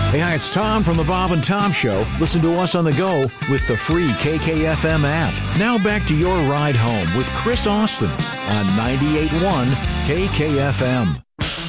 Hey, hi, it's Tom from the Bob and Tom Show. Listen to us on the go with the free KKFM app. Now back to your ride home with Chris Austin on 98.1 KKFM.